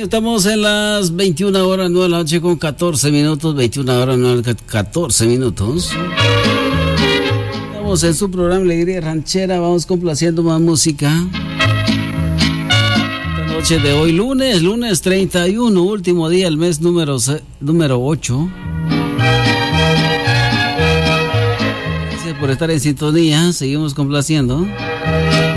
estamos en las 21 horas 9 de la noche con 14 minutos, 21 horas 9 14 minutos. Estamos en su programa Alegría Ranchera, vamos complaciendo más música. Esta noche de hoy, lunes 31, último día del mes número 8. Gracias por estar en sintonía, seguimos complaciendo.